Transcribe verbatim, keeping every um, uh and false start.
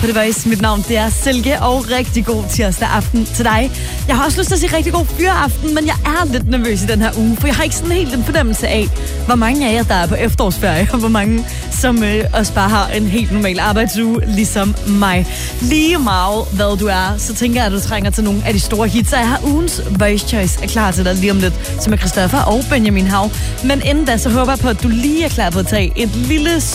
på The Voice. Mit navn det er Silke, og rigtig god tirsdag aften til dig. Jeg har også lyst til at sige rigtig god fyreaften, men jeg er lidt nervøs i den her uge, for jeg har ikke sådan helt en fornemmelse af, hvor mange af jer, der er på efterårsferie, og hvor mange, som øh, også bare har en helt normal arbejdsuge, ligesom mig. Lige meget hvad du er, så tænker jeg, at du trænger til nogle af de store hits. Jeg har ugens Voice Choice er klar til dig lige om lidt, som er Christoffer og Benjamin Hav. Men inden da, så håber jeg på, at du lige er klar på at tage et lille